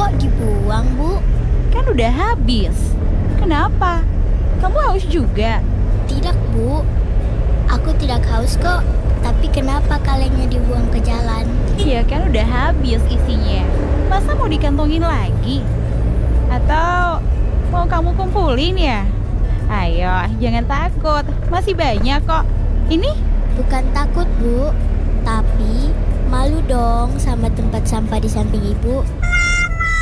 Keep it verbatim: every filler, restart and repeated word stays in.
Kok dibuang, Bu? Kan udah habis. Kenapa? Kamu haus juga? Tidak, Bu. Aku tidak haus kok. Tapi kenapa kalengnya dibuang ke jalan? Ya kan udah habis isinya. Masa mau dikantongin lagi? Atau mau kamu kumpulin ya? Ayo, jangan takut. Masih banyak kok. Ini? Bukan takut, Bu. Tapi malu dong sama tempat sampah di samping Ibu.